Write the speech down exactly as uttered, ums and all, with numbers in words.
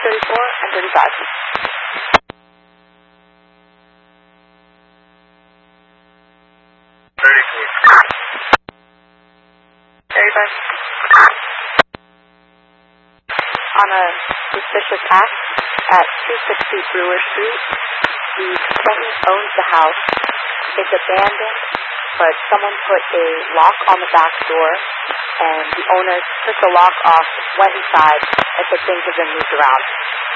thirty-four, and thirty-five. thirty-four. thirty-five. On a suspicious act at two sixty Brewer Street, the complainant owns the house. It's abandoned, but someone put a lock on the back door, and the owner took the lock off, went inside, and said things have been moved around.